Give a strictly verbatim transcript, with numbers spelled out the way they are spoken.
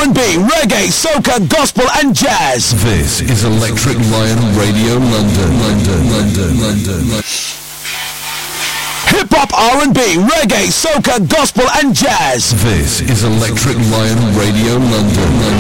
R and B, reggae, soca, gospel and jazz. This is Electric Lion Radio London, London, London, London. London. Hip-hop, R and B, reggae, soca, gospel and jazz. This is Electric Lion Radio London, London.